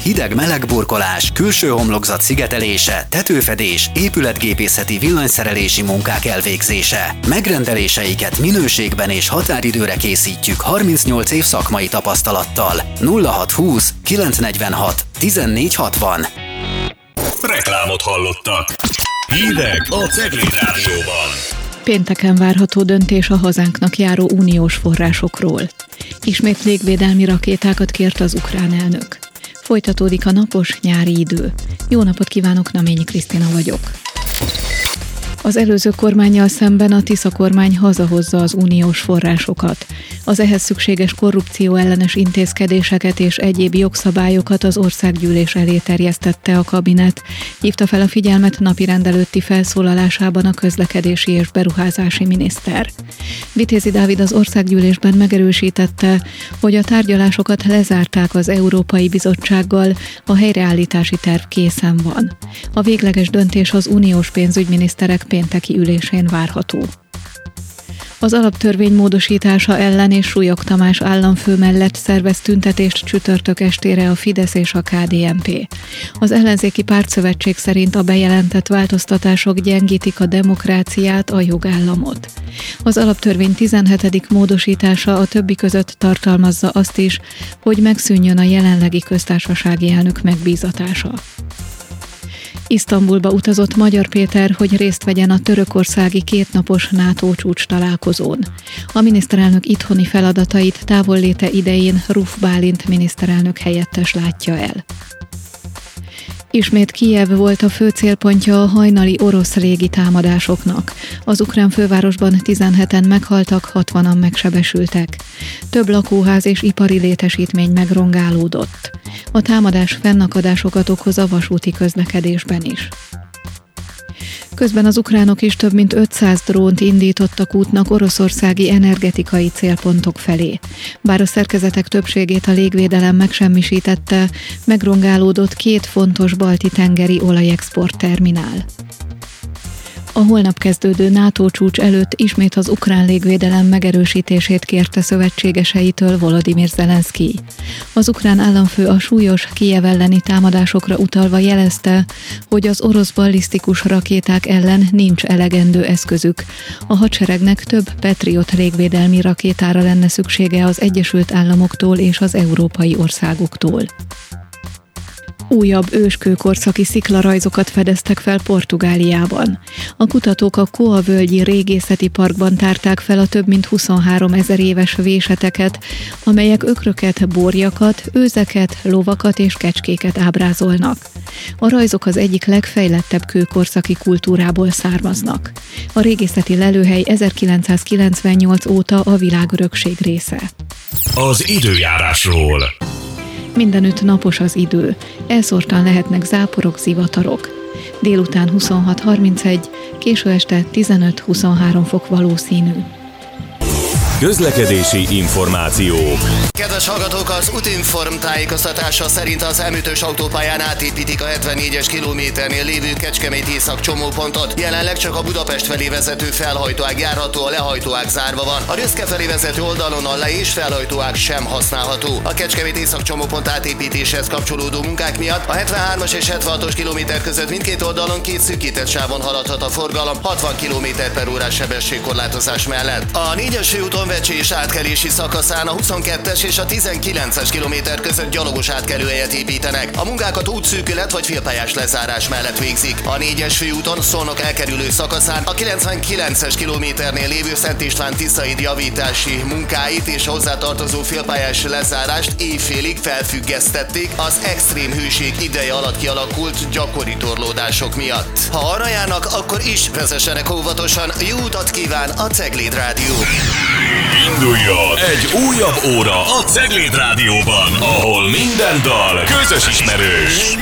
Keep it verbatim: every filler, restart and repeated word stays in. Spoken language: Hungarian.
hideg-meleg burkolás, külső homlokzat szigetelése, tetőfedés, épületgépészeti villanyszerelési munkák elvégzése. Megrendeléseiket minőségben és határidőre készítjük harmincnyolc év szakmai tapasztalattal. nulla hat húsz kilencszáznegyvenhat tizennégy hatvan. Reklámot hallottak. Hírek a Cegléd Rádióban. Pénteken várható döntés a hazánknak járó uniós forrásokról. Ismét légvédelmi rakétákat kért az ukrán elnök. Folytatódik a napos nyári idő. Jó napot kívánok, Naményi Krisztina vagyok. Az előző kormánnyal szemben a Tisza kormány hazahozza az uniós forrásokat. Az ehhez szükséges korrupció ellenes intézkedéseket és egyéb jogszabályokat az országgyűlés elé terjesztette a kabinet. Hívta fel a figyelmet napirend előtti felszólalásában a közlekedési és beruházási miniszter. Vitézi Dávid az országgyűlésben megerősítette, hogy a tárgyalásokat lezárták az Európai Bizottsággal, a helyreállítási terv készen van. A végleges döntés az uniós pénzügyminiszterek pénteki ülésén várható. Az alaptörvény módosítása ellen és Súlyog Tamás államfő mellett szervez tüntetést csütörtök estére a Fidesz és a ká dé en pé. Az ellenzéki pártszövetség szerint a bejelentett változtatások gyengítik a demokráciát, a jogállamot. Az alaptörvény tizenhetedik módosítása a többi között tartalmazza azt is, hogy megszűnjön a jelenlegi köztársasági elnök megbízatása. Isztambulba utazott Magyar Péter, hogy részt vegyen a törökországi kétnapos NATO csúcs találkozón. A miniszterelnök itthoni feladatait távolléte idején Ruf Bálint miniszterelnök helyettes látja el. Ismét Kijev volt a fő célpontja a hajnali orosz légi támadásoknak. Az ukrán fővárosban tizenheten meghaltak, hatvanan megsebesültek. Több lakóház és ipari létesítmény megrongálódott. A támadás fennakadásokat okoz a vasúti közlekedésben is. Közben az ukránok is több mint ötszáz drónt indítottak útnak oroszországi energetikai célpontok felé. Bár a szerkezetek többségét a légvédelem megsemmisítette, megrongálódott két fontos balti-tengeri olajexport terminál. A holnap kezdődő NATO csúcs előtt ismét az ukrán légvédelem megerősítését kérte szövetségeseitől Volodymyr Zelenszkij. Az ukrán államfő a súlyos Kijev elleni támadásokra utalva jelezte, hogy az orosz ballisztikus rakéták ellen nincs elegendő eszközük. A hadseregnek több Patriot légvédelmi rakétára lenne szüksége az Egyesült Államoktól és az európai országoktól. Újabb őskőkorszaki sziklarajzokat fedeztek fel Portugáliában. A kutatók a Coa völgyi régészeti parkban tárták fel a több mint huszonhárom ezer éves véseteket, amelyek ökröket, borjakat, őzeket, lovakat és kecskéket ábrázolnak. A rajzok az egyik legfejlettebb kőkorszaki kultúrából származnak. A régészeti lelőhely ezerkilencszázkilencvennyolc óta a világörökség része. Az időjárásról. Mindenütt napos az idő, elszórtan lehetnek záporok, zivatarok. Délután huszonhat harmincegy, késő este tizenöt-huszonhárom fok valószínű. Közlekedési információk. Kedves hallgatók, az Utinform tájékoztatása szerint az em ötös autópályán átépítik a hetvennégyes kilométernél lévő Kecskemét észak csomópontot. Jelenleg csak a Budapest felé vezető felhajtóág járható, a lehajtóág zárva van. A Röszke felé vezető oldalon a le- és felhajtóág sem használható. A Kecskemét észak csomópont átépítéshez kapcsolódó munkák miatt a hetvenhármas és hetvenhatos kilométer között mindkét oldalon két szűkített sávon haladhat a forgalom hatvan kilométer per órás sebességkorlátozás mellett. A négyes főúton Vecsés átkelési szakaszán a huszonkettes és a tizenkilences kilométer között gyalogos átkelőhelyet építenek. A munkákat útszűkület vagy félpályás lezárás mellett végzik. A négyes főúton Szolnok elkerülő szakaszán a kilencvenkilences kilométernél lévő Szent István Tiszaid javítási munkáit és a hozzátartozó félpályás lezárást éjfélig felfüggesztették az extrém hőség ideje alatt kialakult gyakori torlódások miatt. Ha arra járnak, akkor is vezessenek óvatosan. Jó utat kíván a Cegléd Rádió! Induljon egy újabb óra a Cegléd Rádióban, ahol minden dal közös ismerős.